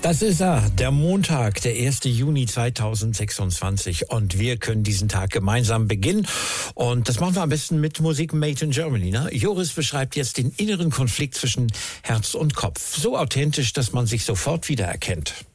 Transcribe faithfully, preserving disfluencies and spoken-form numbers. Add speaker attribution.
Speaker 1: Das ist er, der Montag, der erste Juni zweitausendsechsundzwanzig. Und wir können diesen Tag gemeinsam beginnen. Und das machen wir am besten mit Musik Made in Germany. Ne? Joris beschreibt jetzt den inneren Konflikt zwischen Herz und Kopf. So authentisch, dass man sich sofort wiedererkennt.